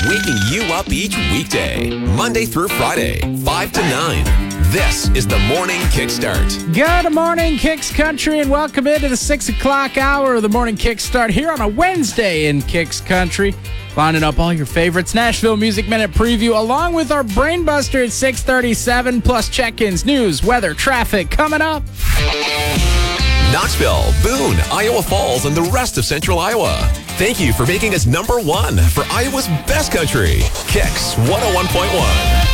waking you up each weekday, Monday through Friday, 5 to 9. This is the Morning Kickstart. Good morning, Kicks Country, and welcome into the 6 o'clock hour of the Morning Kickstart here on a Wednesday in Kicks Country. Lining up all your favorites, Nashville Music Minute preview, along with our Brainbuster at 6:37, plus check-ins, news, weather, traffic coming up. Knoxville, Boone, Iowa Falls, and the rest of Central Iowa. Thank you for making us #1 for Iowa's best country. Kicks 101.1.